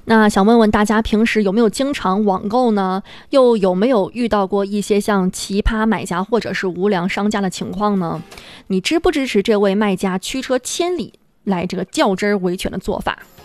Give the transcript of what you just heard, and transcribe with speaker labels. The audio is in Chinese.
Speaker 1: 那想问问大家，平时有没有经常网购呢？又有没有遇到过一些像奇葩买家或者是无良商家的情况呢？你支不支持这位卖家驱车千里来这个较真维权的做法？